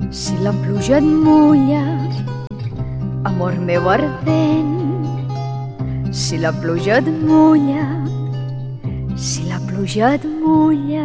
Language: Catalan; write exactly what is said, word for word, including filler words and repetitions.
Si la pluja et mulla, amor meu ardent, si la pluja et mulla, si la pluja et mulla,